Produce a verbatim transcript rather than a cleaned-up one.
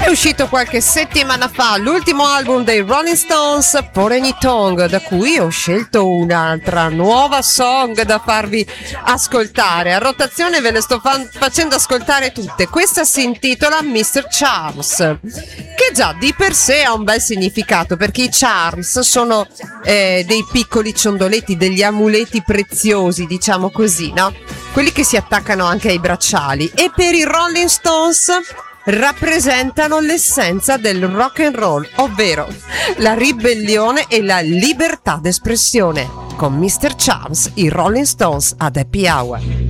È uscito qualche settimana fa l'ultimo album dei Rolling Stones, Porgy Tongue, da cui ho scelto un'altra nuova song da farvi ascoltare. A rotazione ve le sto fa- facendo ascoltare tutte. Questa si intitola mister Charles, che già di per sé ha un bel significato, perché i Charles sono eh, dei piccoli ciondoleti, degli amuleti preziosi, diciamo così, no? Quelli che si attaccano anche ai bracciali. E per i Rolling Stones rappresentano l'essenza del rock and roll, ovvero la ribellione e la libertà d'espressione. Con mister Charles, i Rolling Stones ad Happy Hour.